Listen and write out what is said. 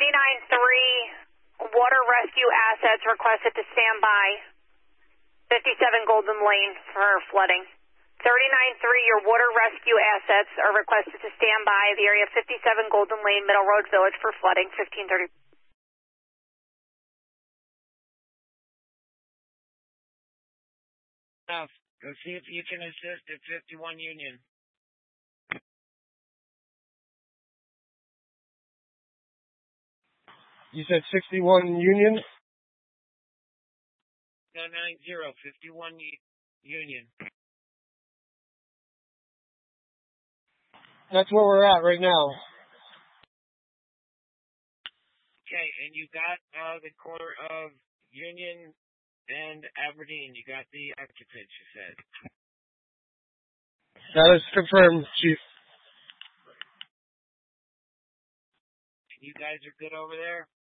39-3, water rescue assets requested to stand by 57 Golden Lane for flooding. 39-3, your water rescue assets are requested to stand by the area of 57 Golden Lane, Middle Road Village for flooding, 1530. Go see if you can assist at 51 Union. You said 61 Union? No, 51 Union. That's where we're at right now. Okay, and you got the corner of Union and Aberdeen. You got the occupants, you said. That is confirmed, Chief. You guys are good over there?